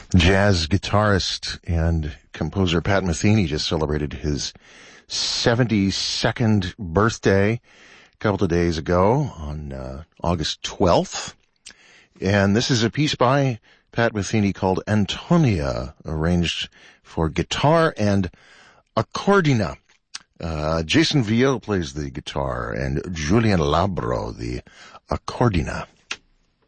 Jazz guitarist and composer Pat Metheny just celebrated his 72nd birthday a couple of days ago on August 12th. And this is a piece by Pat Metheny called Antonia, arranged for guitar and accordina. Jason Vieau plays the guitar and Julian Labro the accordina.